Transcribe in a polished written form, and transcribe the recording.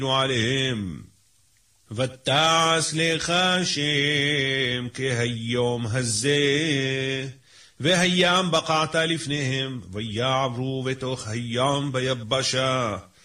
עליהם. ותעש לך השם כהיום הזה, והים בקעת לפניהם, ויעברו בתוך הים ביבשה.